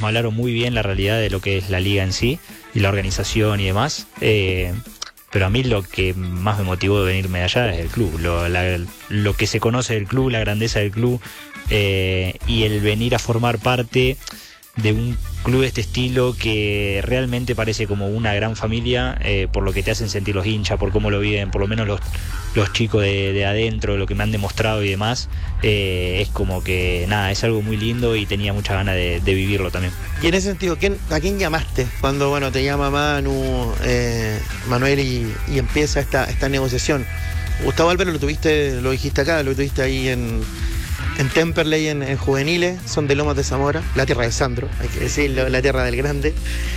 me hablaron muy bien la realidad de lo que es la liga en sí y la organización y demás. Pero a mí lo que más me motivó de venirme de allá es el club, lo que se conoce del club, la grandeza del club, y el venir a formar parte de un club de este estilo que realmente parece como una gran familia, por lo que te hacen sentir los hinchas, por cómo lo viven, por lo menos los chicos de adentro, lo que me han demostrado y demás. Es como que nada, es algo muy lindo y tenía muchas ganas de vivirlo también. Y en ese sentido, ¿a quién llamaste cuando te llama Manuel y empieza esta negociación? Gustavo Álvarez lo dijiste acá, lo tuviste ahí en Temperley, en juveniles, son de Lomas de Zamora, la tierra de Sandro, hay que decirlo, la tierra del grande.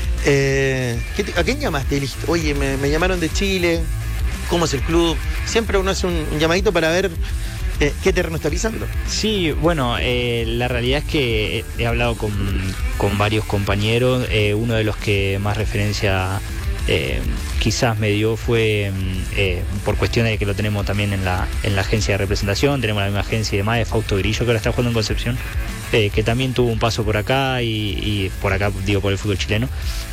¿A quién llamaste? Y dijiste, oye, me llamaron de Chile, ¿cómo es el club? Siempre uno hace un llamadito para ver qué terreno está pisando. Sí, bueno, la realidad es que he hablado con varios compañeros, uno de los que más referencia quizás me dio fue por cuestiones de que lo tenemos también en la agencia de representación, tenemos la misma agencia y demás, de Fausto Grillo, que ahora está jugando en Concepción, que también tuvo un paso por acá y por acá digo por el fútbol chileno,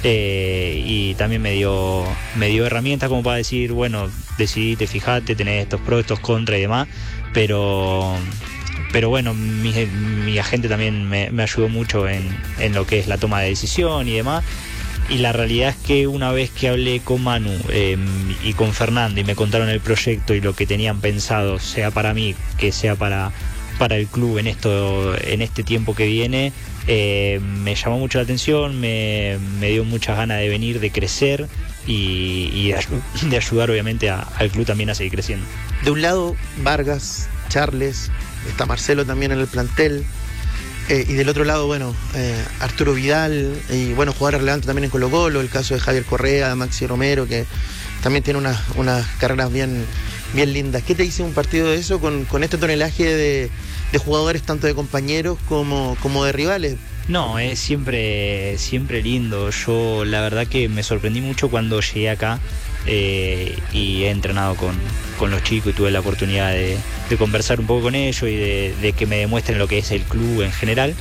y también me dio herramientas como para decir, bueno, decidite, fijate, tenés estos pros, estos contras y demás, pero bueno, mi agente también me ayudó mucho en lo que es la toma de decisión y demás. Y la realidad es que una vez que hablé con Manu y con Fernando y me contaron el proyecto y lo que tenían pensado, sea para mí, que sea para el club en este tiempo que viene, me llamó mucho la atención, me dio muchas ganas de venir, de crecer y de ayudar obviamente al club también a seguir creciendo. De un lado, Vargas, Charles, está Marcelo también en el plantel. Y del otro lado, Arturo Vidal, y jugadores relevantes también en Colo-Colo, el caso de Javier Correa, Maxi Romero, que también tiene unas carreras bien lindas. ¿Qué te dice un partido de eso con este tonelaje de jugadores, tanto de compañeros como de rivales? No, es siempre lindo. Yo la verdad que me sorprendí mucho cuando llegué acá y he entrenado con los chicos y tuve la oportunidad de conversar un poco con ellos y de que me demuestren lo que es el club en general,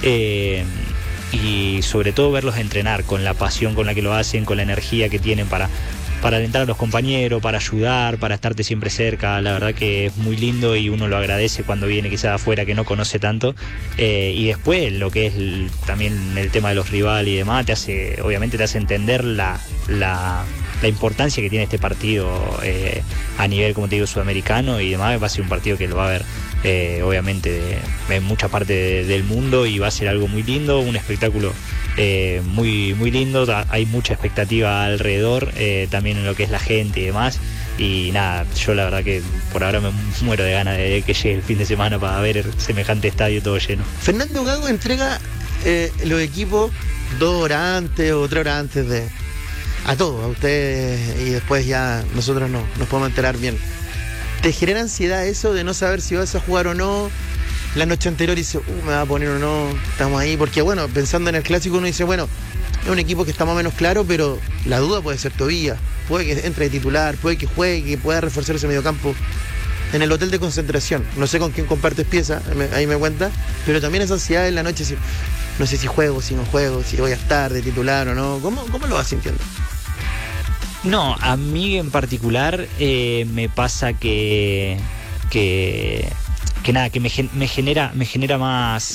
y sobre todo verlos entrenar con la pasión con la que lo hacen, con la energía que tienen para alentar a los compañeros, para ayudar, para estarte siempre cerca. La verdad que es muy lindo y uno lo agradece cuando viene quizás de afuera que no conoce tanto, y después lo que es también el tema de los rivales y demás obviamente te hace entender la importancia que tiene este partido a nivel, como te digo, sudamericano y demás. Va a ser un partido que lo va a ver obviamente en mucha parte del mundo y va a ser algo muy lindo, un espectáculo muy, muy lindo. Hay mucha expectativa alrededor, también en lo que es la gente y demás. Y nada, yo la verdad que por ahora me muero de ganas de que llegue el fin de semana para ver semejante estadio todo lleno. Fernando Gago entrega los equipos 2 horas antes o 3 horas antes a todos, a ustedes, y después ya nosotros nos podemos enterar bien. ¿Te genera ansiedad eso de no saber si vas a jugar o no? La noche anterior dice, me va a poner o no, estamos ahí, porque pensando en el clásico uno dice, es un equipo que está más o menos claro, pero la duda puede ser Tobías, puede que entre de titular, puede que juegue, que pueda reforzar ese mediocampo en el hotel de concentración. No sé con quién compartes pieza, ahí me cuenta, pero también esa ansiedad en la noche, no sé si juego, si no juego, si voy a estar de titular o no. ¿Cómo lo vas sintiendo? No, a mí en particular me pasa que nada, que me genera más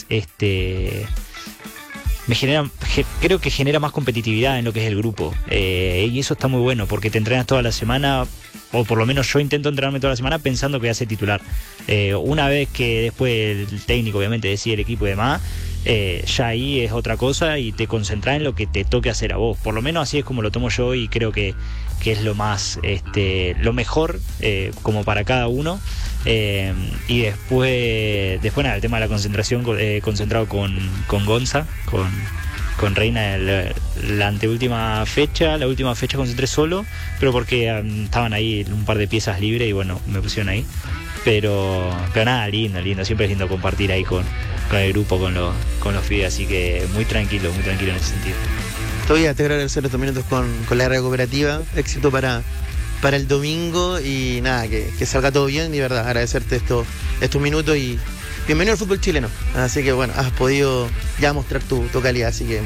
creo que genera más competitividad en lo que es el grupo, y eso está muy bueno porque te entrenas toda la semana, o por lo menos yo intento entrenarme toda la semana pensando que voy a ser titular. Una vez que después el técnico obviamente decide el equipo y demás, ya ahí es otra cosa y te concentras en lo que te toque hacer a vos. Por lo menos así es como lo tomo yo y creo que es lo más lo mejor como para cada uno. Y después nada, el tema de la concentración, concentrado con Gonza, con Reina la anteúltima fecha. La última fecha concentré solo, pero porque estaban ahí un par de piezas libres y me pusieron ahí. Pero nada, lindo, siempre es lindo compartir ahí con el grupo, con los pibes, así que muy tranquilo en ese sentido. Todavía te quiero agradecer estos minutos con la radio cooperativa, éxito para el domingo y nada, que salga todo bien y verdad, agradecerte estos minutos y bienvenido al fútbol chileno, así que has podido ya mostrar tu calidad, así que